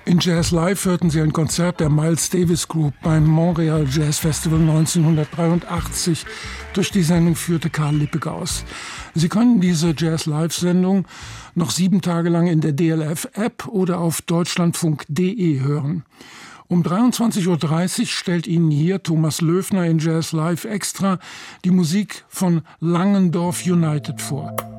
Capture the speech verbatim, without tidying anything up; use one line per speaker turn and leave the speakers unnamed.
In Jazz Live hörten Sie ein Konzert der Miles Davis Group beim Montreal Jazz Festival neunzehnhundertdreiundachtzig. Durch die Sendung führte Karl Lippegaus. Sie können diese Jazz Live-Sendung noch sieben Tage lang in der D L F-App oder auf deutschlandfunk punkt de hören. Um dreiundzwanzig Uhr dreißig stellt Ihnen hier Thomas Löfner in Jazz Live Extra die Musik von Langendorf United vor.